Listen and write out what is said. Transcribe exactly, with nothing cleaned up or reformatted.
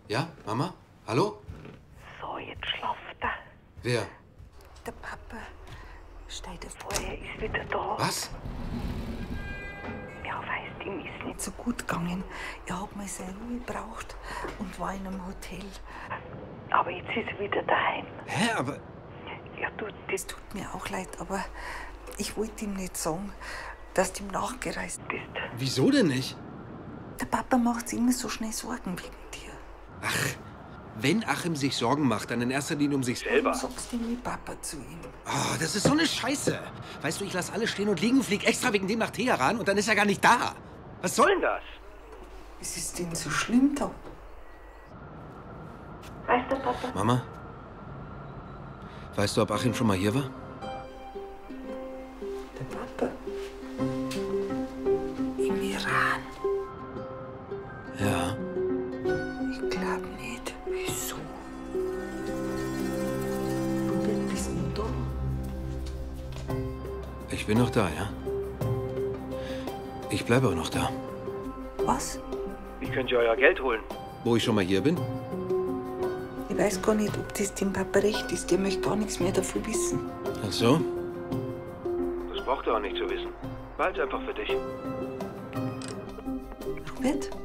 Ja, Mama? Hallo? So, jetzt schlaft er. Wer? Der Papa. Stell dir vor, er ist wieder da. Was? Ja, weißt, ihm ist nicht so gut gegangen. Er hat mal seine Ruhe gebraucht und war in einem Hotel. Aber jetzt ist er wieder daheim. Hä, aber... Ja, du, das tut mir auch leid, aber ich wollte ihm nicht sagen, dass du ihm nachgereist bist. Wieso denn nicht? Der Papa macht sich immer so schnell Sorgen wegen dir. Ach, wenn Achim sich Sorgen macht, dann in erster Linie um sich selber. Warum sagst du nie Papa zu ihm? Oh, das ist so eine Scheiße. Weißt du, ich lass alles stehen und liegen, flieg extra wegen dem nach Teheran und dann ist er gar nicht da. Was soll denn das? Was ist denn so schlimm da? Weißt du, Papa? Mama? Weißt du, ob Achim schon mal hier war? Der Papa? Im Iran? Ja. Ich glaub nicht. Wieso? Robert, bist du da? Ich bin noch da, ja? Ich bleibe auch noch da. Was? Wie könnt ihr euer Geld holen? Wo ich schon mal hier bin? Ich weiß gar nicht, ob das dem Papa recht ist. Der möchte gar nichts mehr davon wissen. Ach so? Das braucht ihr auch nicht zu wissen. Behalt's einfach für dich. Robert?